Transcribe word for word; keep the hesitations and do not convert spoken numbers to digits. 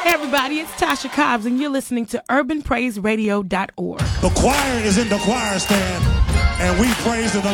Hey everybody, it's Tasha Cobbs, and you're listening to urban praise radio dot org. The choir is in the choir stand, and we praise the